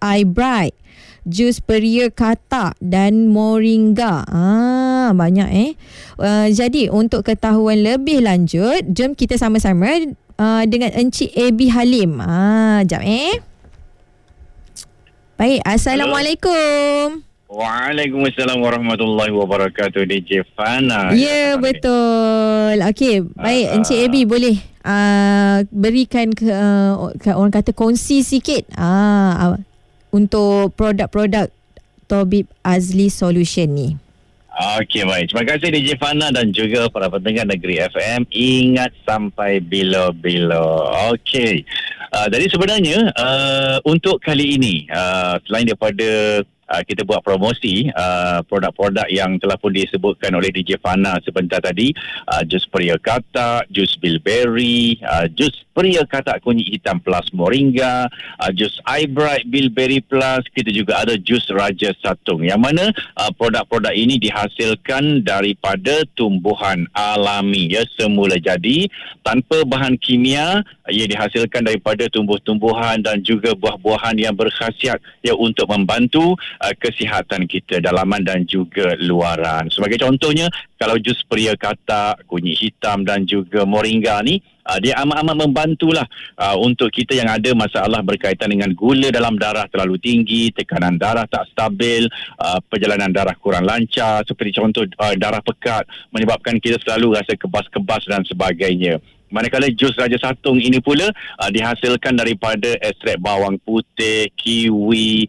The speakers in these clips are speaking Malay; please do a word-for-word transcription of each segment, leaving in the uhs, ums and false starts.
iBright, jus peria katak dan moringa. Ah, banyak eh. Uh, jadi untuk ketahuan lebih lanjut, jom kita sama-sama uh, dengan Encik Abby Halim. Ah, jap eh. Baik, Assalamualaikum. Waalaikumsalam warahmatullahi wabarakatuh. D J Fana. Ya, betul. Okey, baik uh, Encik Abby boleh uh, berikan ke, uh, ke orang kata kongsi sikit ah uh, untuk produk-produk Tabib Azli Solution ni. Okey, baik. Terima kasih D J Fana dan juga para pendengar Negeri F M. Ingat sampai bila-bila. Okey. Uh, jadi sebenarnya uh, untuk kali ini, uh, selain daripada Uh, kita buat promosi uh, produk-produk yang telah pun disebutkan oleh D J Fana sebentar tadi, uh, jus peria katak, jus bilberry, uh, jus peria katak kunyit hitam plus moringa, uh, jus iBright bilberry plus, kita juga ada jus Raja Satung, yang mana uh, produk-produk ini dihasilkan daripada tumbuhan alami, ya, semula jadi tanpa bahan kimia. Ia dihasilkan daripada tumbuh-tumbuhan dan juga buah-buahan yang berkhasiat, ya, untuk membantu uh, kesihatan kita dalaman dan juga luaran. Sebagai contohnya, kalau jus peria katak, kunyit hitam dan juga moringa ni, uh, dia amat-amat membantulah uh, untuk kita yang ada masalah berkaitan dengan gula dalam darah terlalu tinggi, tekanan darah tak stabil, uh, perjalanan darah kurang lancar, seperti contoh uh, darah pekat, menyebabkan kita selalu rasa kebas-kebas dan sebagainya. Manakala jus Raja Satung ini pula uh, dihasilkan daripada ekstrak bawang putih, kiwi,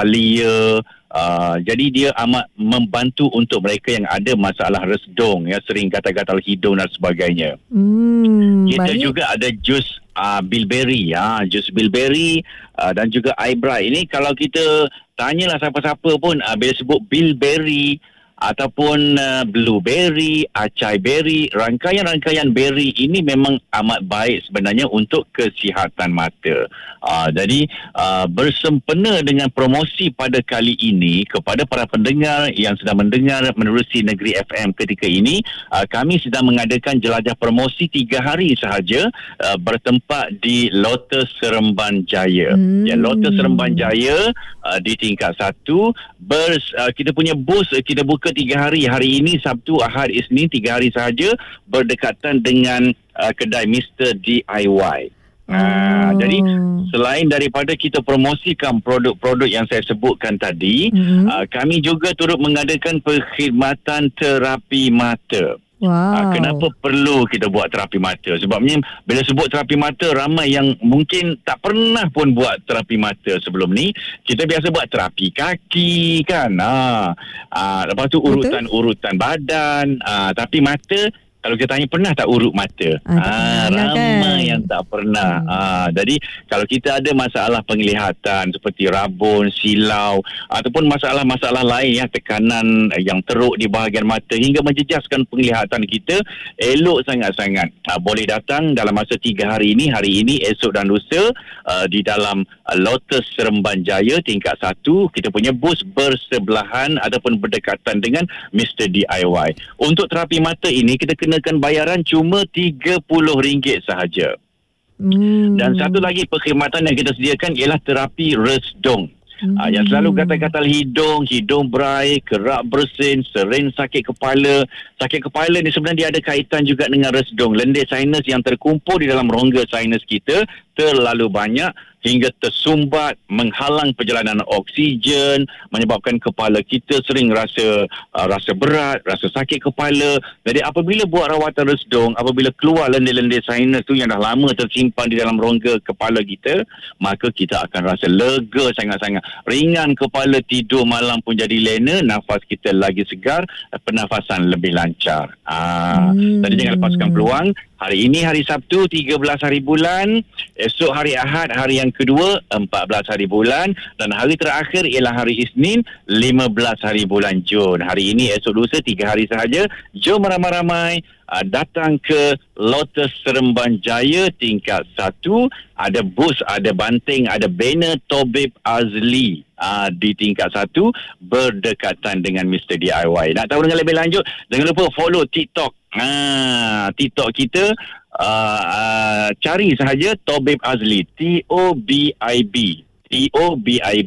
halia. Uh, jadi dia amat membantu untuk mereka yang ada masalah resdung, ya, sering gatal-gatal hidung dan sebagainya. Hmm, kita baik. Juga ada jus uh, bilberry, ya, jus bilberry uh, dan juga iBright. Ini kalau kita tanyalah siapa-siapa pun, uh, bila sebut bilberry ataupun uh, blueberry, acai berry, rangkaian-rangkaian berry ini memang amat baik sebenarnya untuk kesihatan mata. Uh, jadi uh, bersempena dengan promosi pada kali ini kepada para pendengar yang sedang mendengar menerusi Negeri F M ketika ini, uh, kami sedang mengadakan jelajah promosi tiga hari sahaja uh, bertempat di Lotus Seremban Jaya. Hmm. Ya, Lotus Seremban Jaya uh, di tingkat satu. Bers, uh, kita punya booth uh, kita buka tiga hari. Hari ini Sabtu, Ahad, Isnin, tiga hari sahaja berdekatan dengan uh, kedai mister D I Y. Oh. Uh, jadi selain daripada kita promosikan produk-produk yang saya sebutkan tadi, mm-hmm. uh, kami juga turut mengadakan perkhidmatan terapi mata. Wow. Uh, kenapa perlu kita buat terapi mata? Sebabnya bila sebut terapi mata, ramai yang mungkin tak pernah pun buat terapi mata sebelum ni. Kita biasa buat terapi kaki kan. Uh, uh, lepas tu urutan-urutan badan. Uh, tapi mata, kalau kita tanya pernah tak urut mata? Ah, ramai kan yang tak pernah. Hmm. Ah, jadi kalau kita ada masalah penglihatan seperti rabun, silau ataupun masalah-masalah lain, ya, tekanan yang teruk di bahagian mata hingga menjejaskan penglihatan kita, elok sangat-sangat. Ah, boleh datang dalam masa tiga hari ini, hari ini, esok dan lusa, ah, di dalam ah, Lotus Seremban Jaya tingkat satu. Kita punya booth bersebelahan ataupun berdekatan dengan mister D I Y. Untuk terapi mata ini kita kena kenakan bayaran cuma tiga puluh ringgit sahaja. Hmm. Dan satu lagi perkhidmatan yang kita sediakan ialah terapi resdung. Hmm. Uh, yang selalu gatal-gatal hidung, hidung berai, kerak bersin, sering sakit kepala. Sakit kepala ni sebenarnya dia ada kaitan juga dengan resdung. Lendir sinus yang terkumpul di dalam rongga sinus kita terlalu banyak hingga tersumbat, menghalang perjalanan oksigen, menyebabkan kepala kita sering rasa uh, rasa berat, rasa sakit kepala. Jadi apabila buat rawatan resdung, apabila keluar lendir-lendir sinus tu yang dah lama tersimpan di dalam rongga kepala kita, maka kita akan rasa lega sangat-sangat. Ringan kepala, tidur malam pun jadi lena, nafas kita lagi segar, pernafasan lebih lancar. Ah, hmm. Tadi jangan lepaskan peluang. Hari ini hari Sabtu, tiga belas hari bulan. Esok hari Ahad, hari yang kedua, empat belas hari bulan. Dan hari terakhir ialah hari Isnin, lima belas hari bulan Jun. Hari ini, esok, lusa, tiga hari sahaja. Jom ramai-ramai uh, datang ke Lotus Seremban Jaya tingkat satu. Ada bus, ada banting, ada banner Tabib Azli uh, di tingkat satu berdekatan dengan mister D I Y. Nak tahu dengan lebih lanjut, jangan lupa follow TikTok. Ah, TikTok kita, uh, uh, cari sahaja Tabib Azli, T O B I B, T O B I B.